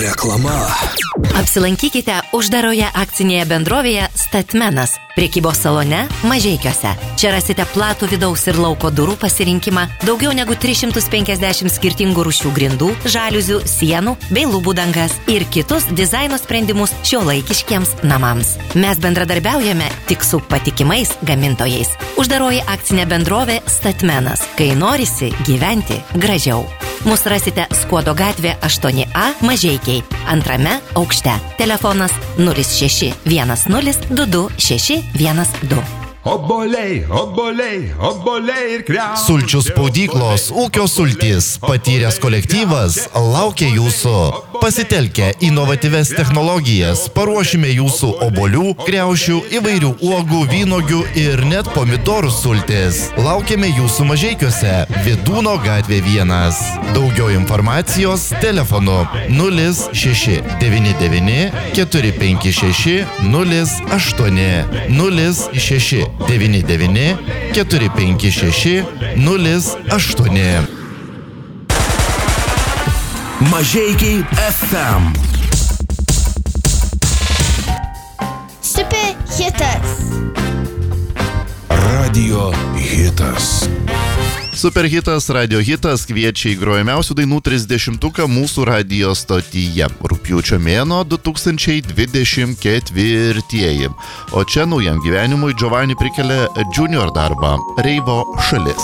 Reklama. Apsilankykite uždaroje akcinėje bendrovėje Statmenas, prekybos salone Mažeikiuose. Čia rasite platų vidaus ir lauko durų pasirinkimą, daugiau negu 350 skirtingų rūšių grindų, žaliuzių, sienų bei lubų dangas ir kitus dizaino sprendimus šiuolaikiškiems namams. Mes bendradarbiaujame tik su patikimais gamintojais. Uždaroji akcinė bendrovė Statmenas, kai norisi gyventi gražiau. Mus rasite Skuodo gatvė 8A Mažeikiai, antrame aukšte. Telefonas 0610226612. Obuoliai, obuoliai, obuoliai ir kriaušės. Sulčių spaudyklos, ūkio sultys, patyręs kolektyvas laukia jūsų. Pasitelkę inovatyvias technologijas, paruošime jūsų obuolių, kriaušių, įvairių uogų, vynuogių ir net pomidorų sultis. Laukiame jūsų Mažeikiuose, Vidūno gatvė 1. Daugiau informacijos telefonu 0699 456 08 0699 456 08. Mažeikiai FM. Super hitas. Radio hitas. Superhitas, radio hitas kviečia į grojamiausių dainų 30-uką mūsų radio stotyje. Rugpjūčio mėnuo 2024. O čia naujam gyvenimui Giovanni prikelia Junior darbą Reivo šalis.